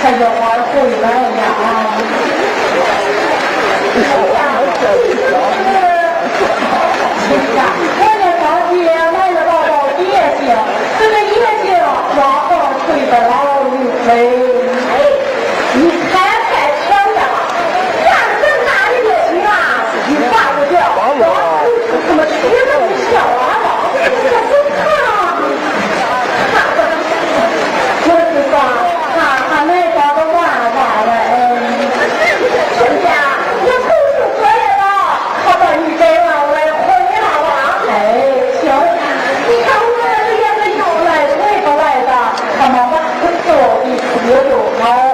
还有我回来呀。我这高姐来了报报业绩，这个业绩往后退的老绿你太强了，干这么大的业绩啊，你挂不掉，怎么学那么小啊？这不看，我是说，他那个都忘了亲家，我都是这样了，好吧，你给我来回来吧。行，你看我这也是又来回不来的，他妈妈走的我就好。